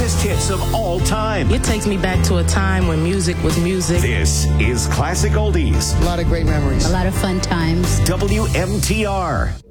greatest hits of all time. It takes me back to a time when music was music. This is Classic Oldies. A lot of great memories. A lot of fun times. WMTR.